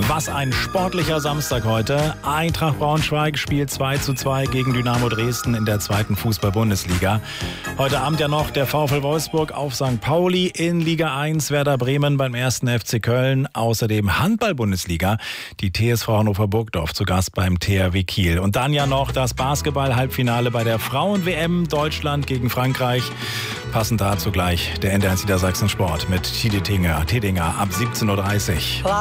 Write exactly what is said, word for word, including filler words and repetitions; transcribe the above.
Was ein sportlicher Samstag heute. Eintracht Braunschweig spielt zwei zu zwei gegen Dynamo Dresden in der zweiten Fußball-Bundesliga. Heute Abend ja noch der VfL Wolfsburg auf Sankt Pauli, in Liga eins Werder Bremen beim ersten F C Köln. Außerdem Handball-Bundesliga, die T S V Hannover Burgdorf zu Gast beim T H W Kiel. Und dann ja noch das Basketball-Halbfinale bei der Frauen-W M, Deutschland gegen Frankreich. Passend dazu gleich der N D R eins Niedersachsen Sport mit Tide Tinger, Tedinger ab siebzehn Uhr dreißig.